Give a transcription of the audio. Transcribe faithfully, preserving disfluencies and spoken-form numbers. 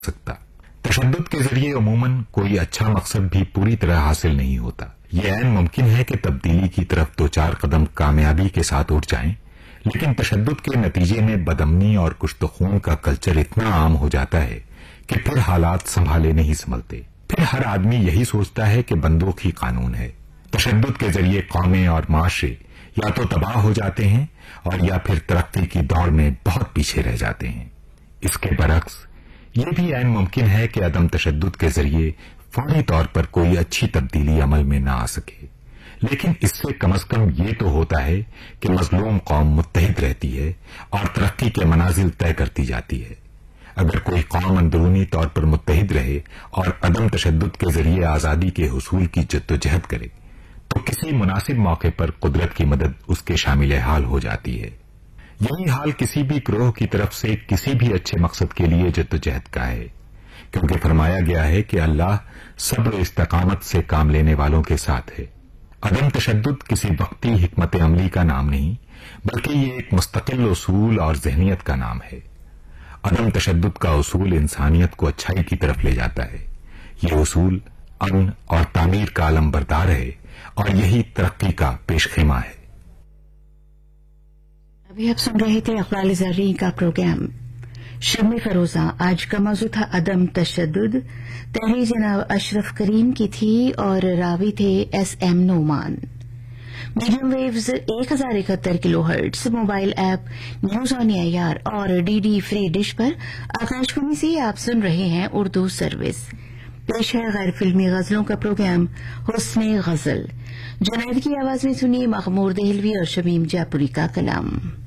सकता। तशद्दुद के जरिए अमूमन कोई अच्छा मकसद भी पूरी तरह हासिल नहीं होता। ये ऐन मुमकिन है कि तब्दीली की तरफ दो चार कदम कामयाबी के साथ उठ जाएं, लेकिन तशद्दुद के नतीजे में बदअमनी और कुश्त खून का कल्चर इतना आम हो जाता है कि फिर हालात संभाले नहीं संभलते। फिर हर आदमी यही सोचता है कि बंदूक ही कानून है। तशद्दुद के जरिए कौमें और माशरे या तो तबाह हो जाते हैं और या फिर तरक्की की दौड़ में बहुत पीछे रह जाते हैं। इसके बरक्स ये भी ऐन मुमकिन है कि अदम तशद्दुद के जरिए फौरी तौर पर कोई अच्छी तब्दीली अमल में न आ सके, लेकिन इससे कम अज कम ये तो होता है कि मजलूम कौम मुत्तहिद रहती है और तरक्की के मनाजिल तय करती जाती है। अगर कोई कौम अंदरूनी तौर पर मुत्तहिद रहे और अदम तशद्दुद के जरिए आजादी के हुसूल की जद्दोजहद करे तो किसी मुनासिब मौके पर कुदरत की मदद उसके शामिल हाल हो जाती है। यही हाल किसी भी ग्रोह की तरफ से किसी भी अच्छे मकसद के लिए जद्दोजहद का है, क्योंकि फरमाया गया है कि अल्लाह सब्र इस्तकामत से काम लेने वालों के साथ है। अदम तशद्दुद किसी वक्ती हिकमत अमली का नाम नहीं, बल्कि ये एक मुस्तकिल उसूल और जहनियत का नाम है। अदम तशद्दुद का उसूल इंसानियत को अच्छाई की तरफ ले जाता है। ये उसूल अमन और तामीर का आलम बरदार है और यही तरक्की का पेशखेमा है। अभी आप सुन रहे थे अखबार ज़र्री का प्रोग्राम शम्मी फरोजा। आज का मौजू था अदम तशद्दुद। तहरीर जनाब अशरफ करीम की थी और रावी थे S M Noman. Medium waves एक हजार इकहत्तर kilo hertz, mobile app news on AIR और डीडी फ्री डिश पर आकाशवाणी से आप सुन रहे हैं उर्दू सर्विस। पेश है गैर फिल्मी गजलों का प्रोग्राम हुस्ने गजल। जुनैद की आवाज में सुनिए मखमूर देहलवी और शमीम जापुरी का कलाम।